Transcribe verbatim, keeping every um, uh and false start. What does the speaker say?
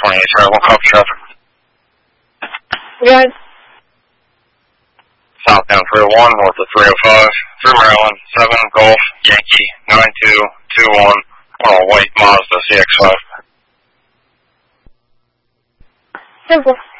twenty-eight, sorry, one copy traffic. Good. Southbound three oh one, north of three oh five, through Maryland, seven Golf, Yankee, nine two two one, all white Mazda C X five. Simple.